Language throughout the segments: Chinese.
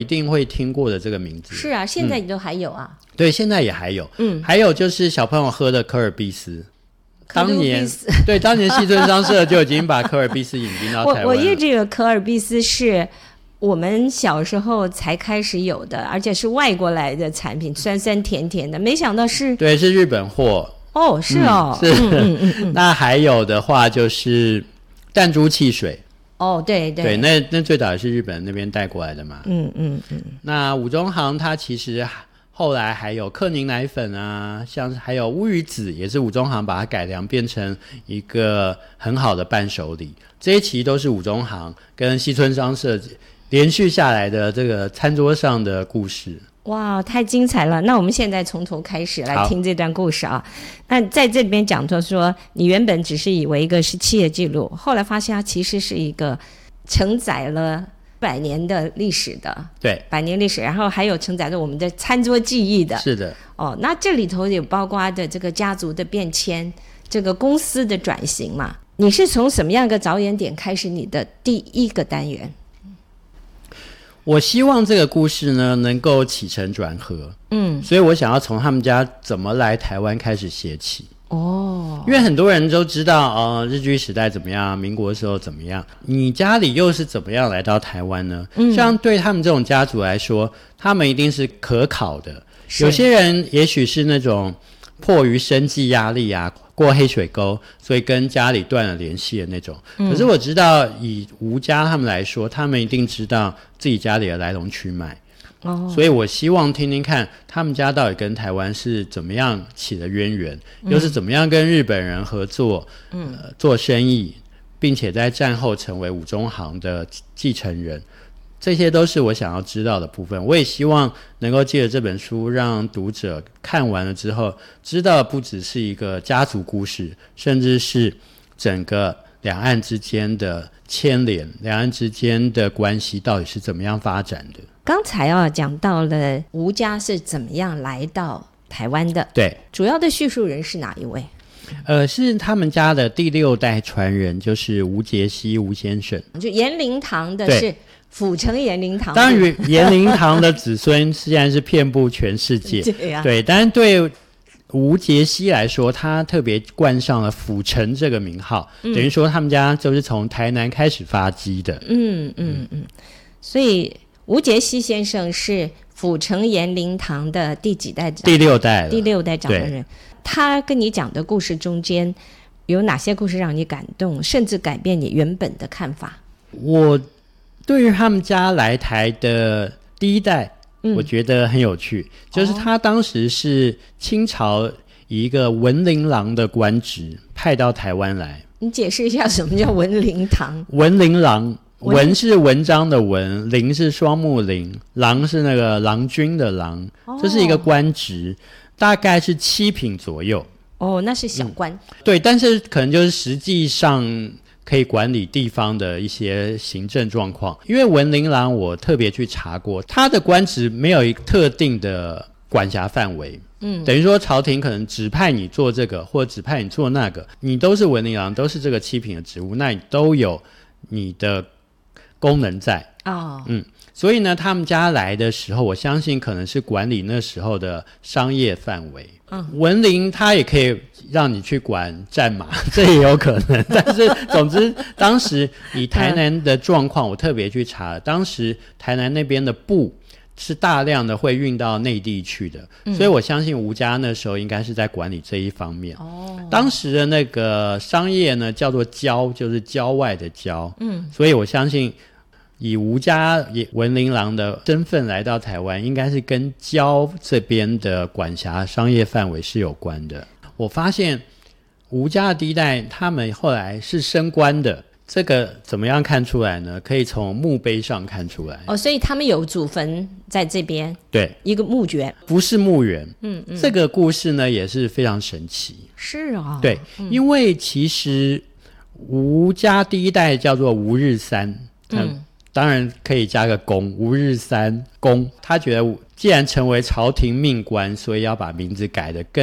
一定会听过的这个名字。 是啊，现在都还有啊。 对，现在也还有。还有就是小朋友喝的科尔必斯。当年西村商社就已经把科尔必斯引进到台湾了。 我因为这个科尔必斯是我们小时候才开始有的，而且是外国来的产品，酸酸甜甜的，没想到是对，是日本货。 哦，是哦， 是。那还有的话就是弹珠汽水。 哦，对对， 那最早也是日本那边带过来的嘛。那五中行它其实后来还有克宁奶粉啊，像还有乌鱼子，也是五中行把它改良变成一个很好的伴手礼。这些其实都是五中行跟西村商社连续下来的这个餐桌上的故事。 哇，太精彩了！那我们现在从头开始来听这段故事啊。那在这里边讲到说，你原本只是以为一个是企业记录，后来发现它其实是一个承载了100年的历史的， 对 ，100年历史，然后还有承载着我们的餐桌记忆的。 是的。 哦，那这里头有包括的这个家族的变迁，这个公司的转型嘛。你是从什么样一个着眼点开始你的第一个单元？ 我希望这个故事呢能够起承转合，所以我想要从他们家怎么来台湾开始写起。哦，因为很多人都知道日据时代怎么样，民国的时候怎么样，你家里又是怎么样来到台湾呢？像对他们这种家族来说，他们一定是可考的。有些人也许是那种迫于生计压力啊，过黑水沟，所以跟家里断了联系的那种。可是我知道以吴家他们来说，他们一定知道自己家里的来龙去脉。所以我希望听听看他们家到底跟台湾是怎么样起的渊源，又是怎么样跟日本人合作做生意，并且在战后成为五中行的继承人。这些都是我想要知道的部分。我也希望能够借着这本书让读者看完了之后知道不只是一个家族故事，甚至是整个两岸之间的牵连，两岸之间的关系到底是怎么样发展的。 刚才讲到了吴家是怎么样来到台湾的。 对， 主要的叙述人是哪一位？ 是他们家的第6代传人，就是吴杰西吴先生。 就延龄堂的是府城延龄堂。 当然延龄堂的子孙现在是遍布全世界。 对啊， 对，但是对吴杰西来说，他特别冠上了府城这个名号，等于说他们家就是从台南开始发迹的。 所以吴杰西先生是府城延龄堂的第几代？ 第6代了。 第6代掌门人。他跟你讲的故事中间有哪些故事让你感动，甚至改变你原本的看法？ 我对于他们家来台的第1代我觉得很有趣，就是他当时是清朝以一个文林郎的官职派到台湾来。 你解释一下什么叫文林堂？ 文林郎，文是文章的文，林是双木林，郎是那个郎君的郎，这是一个官职，大概是7品左右。 那是小官。 对，但是可能就是实际上可以管理地方的一些行政状况。因为文林郎我特别去查过，他的官职没有一个特定的管辖范围。等于说朝廷可能指派你做这个或指派你做那个，你都是文林郎，都是这个7品的职务，那你都有你的功能在。所以呢他们家来的时候，我相信可能是管理那时候的商业范围。文林他也可以让你去管战马，这也有可能。但是总之当时以台南的状况我特别去查了，当时台南那边的布是大量的会运到内地去的，所以我相信吴家那时候应该是在管理这一方面。当时的那个商业呢叫做郊，就是郊外的郊。所以我相信以吴家文林郎的身份来到台湾，应该是跟郊这边的管辖商业范围是有关的。我发现吴家的第1代他们后来是升官的，这个怎么样看出来呢？可以从墓碑上看出来。 所以他们有祖坟在这边。 对， 一个墓园， 不是墓园。这个故事呢也是非常神奇。 是啊。 对，因为其实吴家第1代叫做吴日三。当然可以加个公，吴日三公。他觉得既然成为朝廷命官，所以要把名字改得更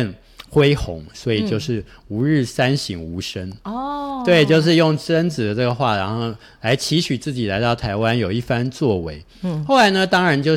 恢宏，所以就是吾日三省吾身。 哦， 对，就是用曾子的这个话，然后来期许自己来到台湾有一番作为。后来呢，当然就